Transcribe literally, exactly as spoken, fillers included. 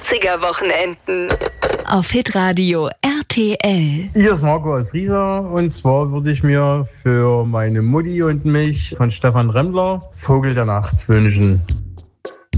achtziger Wochenenden. Auf Hitradio R T L. Hier ist Marco aus Riesa und zwar würde ich mir für meine Mutti und mich von Stefan Remmler Vogel der Nacht wünschen.